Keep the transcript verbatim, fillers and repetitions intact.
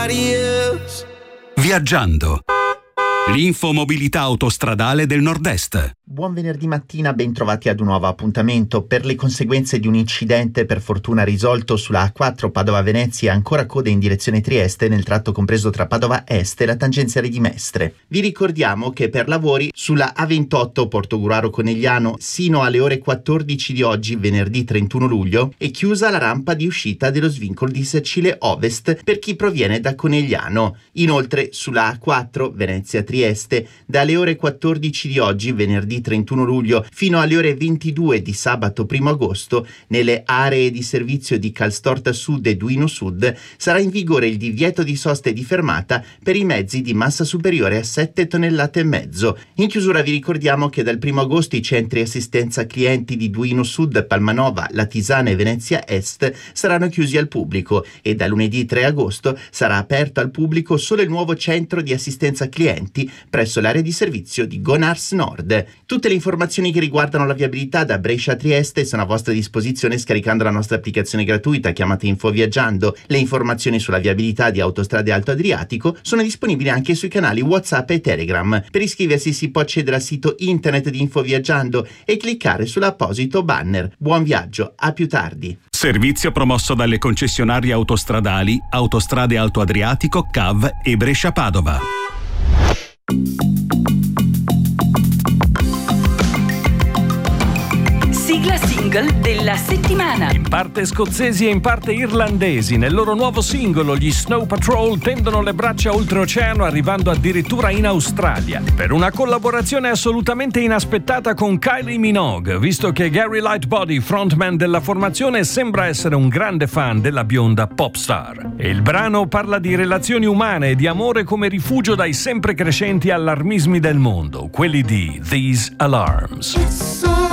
nobody else. Viaggiando. L'infomobilità autostradale del Nord-Est. Buon venerdì mattina, ben trovati ad un nuovo appuntamento. Per le conseguenze di un incidente per fortuna risolto sulla A quattro Padova-Venezia, ancora coda in direzione Trieste nel tratto compreso tra Padova Est e la tangenziale di Mestre. Vi ricordiamo che per lavori sulla A ventotto Portogruaro-Conegliano sino alle ore quattordici di oggi, venerdì trentuno luglio, è chiusa la rampa di uscita dello svincolo di Sacile Ovest per chi proviene da Conegliano. Inoltre sulla A quattro Venezia-Trieste dalle ore quattordici di oggi, venerdì trentuno luglio, fino alle ore ventidue di sabato primo agosto, nelle aree di servizio di Calstorta Sud e Duino Sud sarà in vigore il divieto di sosta e di fermata per i mezzi di massa superiore a sette tonnellate e mezzo. In chiusura vi ricordiamo che dal primo agosto i centri assistenza clienti di Duino Sud, Palmanova, Latisana e Venezia Est saranno chiusi al pubblico e da lunedì tre agosto sarà aperto al pubblico solo il nuovo centro di assistenza clienti presso l'area di servizio di Gonars Nord. Tutte le informazioni che riguardano la viabilità da Brescia a Trieste sono a vostra disposizione scaricando la nostra applicazione gratuita chiamata Info Viaggiando. Le informazioni sulla viabilità di Autostrade Alto Adriatico sono disponibili anche sui canali WhatsApp e Telegram. Per iscriversi si può accedere al sito internet di Info Viaggiando e cliccare sull'apposito banner. Buon viaggio, a più tardi. Servizio promosso dalle concessionarie autostradali Autostrade Alto Adriatico, C A V e Brescia Padova. Sigla single della settimana. In parte scozzesi e in parte irlandesi, nel loro nuovo singolo gli Snow Patrol tendono le braccia oltreoceano arrivando addirittura in Australia per una collaborazione assolutamente inaspettata con Kylie Minogue, visto che Gary Lightbody, frontman della formazione, sembra essere un grande fan della bionda pop star. E il brano parla di relazioni umane e di amore come rifugio dai sempre crescenti allarmismi del mondo, quelli di These Alarms. It's so